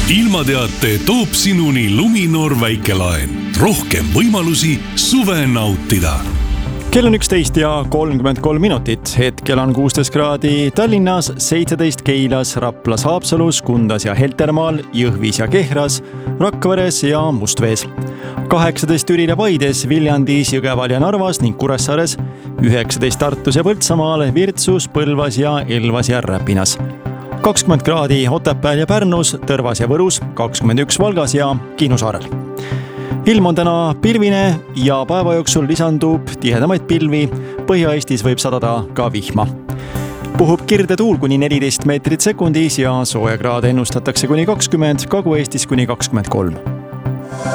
ilmateate toob sinuni Luminor väikelaen. Rohkem võimalusi suve nautida. Kell on 11:33. Hetkel on 16 kraadi Tallinnas, 17 Keilas, Raplas, Haapsalus, Kundas ja Heltermaal, Jõhvis ja Kehras, Rakveres ja Mustvees. 18 Türil ja Paides, Viljandis, Jõgeval ja Narvas ning Kuressaares, 19 Tartus ja Põltsamaal, Virtsus, Põlvas ja Elvas ja Räpinas. 20 kraadi Otepääl ja Pärnus, Tõrvas ja Võrus, 21 Valgas ja Kihnu saarel. Ilm on täna pilvine ja päeva jooksul lisandub tihedamaid pilvi. Põhja-Eestis võib sadada ka vihma. Puhub kirde tuul kuni 14 meetrit sekundis ja soojakraade ennustatakse kuni 20, Kagu-Eestis kuni 23.